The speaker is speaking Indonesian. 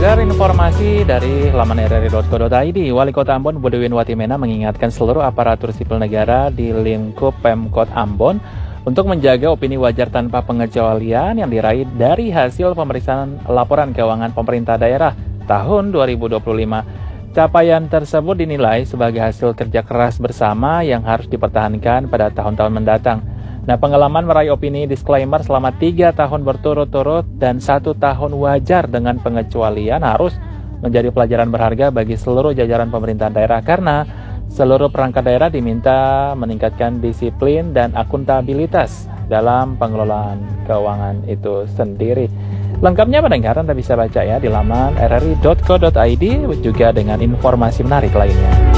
Beredar informasi dari laman rri.co.id, Wali Kota Ambon Budewin Watimena mengingatkan seluruh aparatur sipil negara di lingkup Pemkot Ambon untuk menjaga opini wajar tanpa pengecualian yang diraih dari hasil pemeriksaan laporan keuangan pemerintah daerah tahun 2025. Capaian tersebut dinilai sebagai hasil kerja keras bersama yang harus dipertahankan pada tahun-tahun mendatang. Nah, pengalaman meraih opini disclaimer selama 3 tahun berturut-turut dan 1 tahun wajar dengan pengecualian harus menjadi pelajaran berharga bagi seluruh jajaran pemerintahan daerah karena seluruh perangkat daerah diminta meningkatkan disiplin dan akuntabilitas dalam pengelolaan keuangan itu sendiri. Lengkapnya pendengar Anda bisa baca ya di laman rri.co.id juga dengan informasi menarik lainnya.